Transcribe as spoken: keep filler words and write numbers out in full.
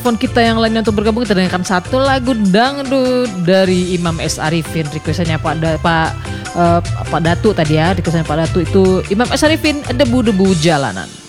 Telepon kita yang lainnya untuk bergabung, kita dengarkan satu lagu dangdut dari Imam S. Arifin. Requestannya Pak da, Pak uh, Pak Datu tadi ya, requestannya Pak Datu itu Imam S. Arifin, Debu-Debu Jalanan.